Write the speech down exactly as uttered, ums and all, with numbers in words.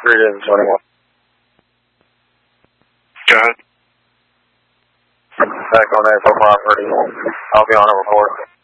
three days and twenty-one. Go ahead. Back on A four five thirty. I'll be on a report.